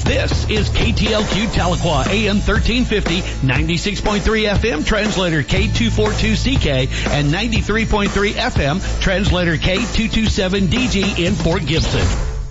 This is KTLQ Tahlequah, AM 1350, 96.3 FM, translator K242CK, and 93.3 FM, translator K227DG in Fort Gibson.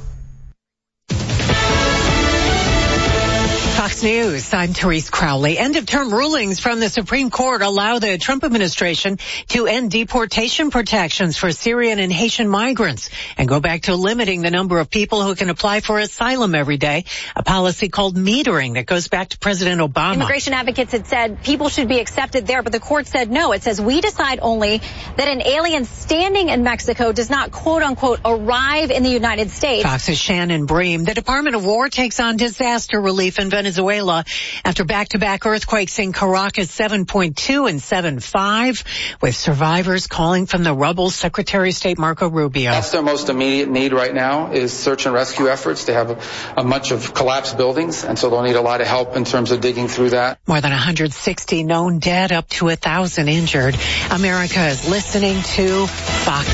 Fox News, I'm Therese Crowley. End-of-term rulings from the Supreme Court allow the Trump administration to end deportation protections for Syrian and Haitian migrants and go back to limiting the number of people who can apply for asylum every day, a policy called metering that goes back to President Obama. Immigration advocates had said people should be accepted there, but the court said no. It says we decide only that an alien standing in Mexico does not, quote-unquote, arrive in the United States. Fox's Shannon Bream. The Department of War takes on disaster relief in Venezuela after back-to-back earthquakes in Caracas 7.2 and 7.5, with survivors calling from the rubble. Secretary of State Marco Rubio. That's their most immediate need right now is search and rescue efforts. They have a bunch of collapsed buildings, and so they'll need a lot of help in terms of digging through that. More than 160 known dead, up to 1,000 injured. America is listening to Fox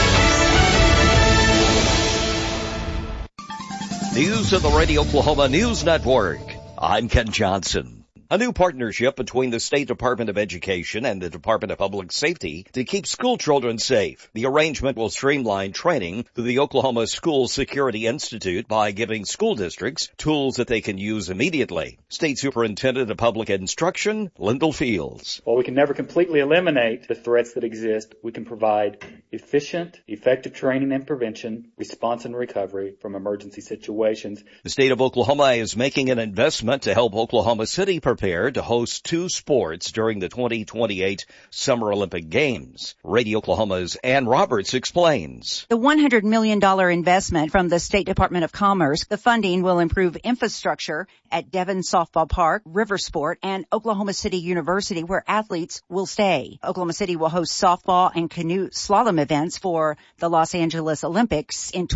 News. News of the Radio Oklahoma News Network. I'm Ken Johnson. A new partnership between the State Department of Education and the Department of Public Safety to keep school children safe. The arrangement will streamline training through the Oklahoma School Security Institute by giving school districts tools that they can use immediately. State Superintendent of Public Instruction, Lyndall Fields. While we can never completely eliminate the threats that exist, we can provide efficient, effective training and prevention, response and recovery from emergency situations. The state of Oklahoma is making an investment to help Oklahoma City prepare to host two sports during the 2028 Summer Olympic Games. Radio Oklahoma's Ann Roberts explains. The $100 million investment from the State Department of Commerce, the funding will improve infrastructure at Devon Softball Park, Riversport, and Oklahoma City University, where athletes will stay. Oklahoma City will host softball and canoe slalom events for the Los Angeles Olympics in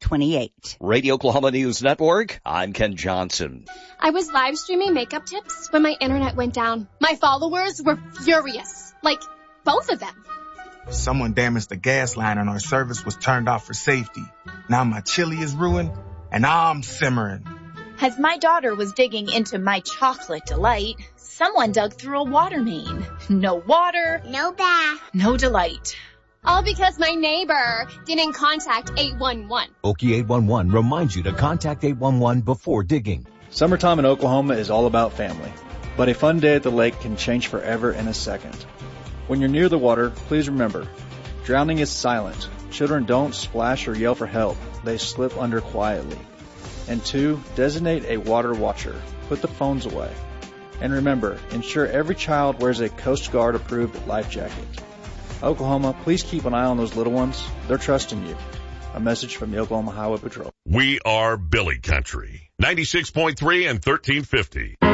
2028. Radio Oklahoma News Network, I'm Ken Johnson. I was live streaming makeup tips when my internet went down. My followers were furious. Like, both of them. Someone damaged the gas line and our service was turned off for safety. Now my chili is ruined and I'm simmering. As my daughter was digging into my chocolate delight, someone dug through a water main. No water, No bath, no delight. all because my neighbor didn't contact 811. Okie 811 reminds you to contact 811 before digging. Summertime in Oklahoma is all about family, but a fun day at the lake can change forever in a second. When you're near the water, please remember, drowning is silent. Children don't splash or yell for help. They slip under quietly. And 2, designate a water watcher. Put the phones away. And remember, ensure every child wears a Coast Guard approved life jacket. Oklahoma, please keep an eye on those little ones. They're trusting you. A message from the Oklahoma Highway Patrol. We are Billy Country. 96.3 and 1350.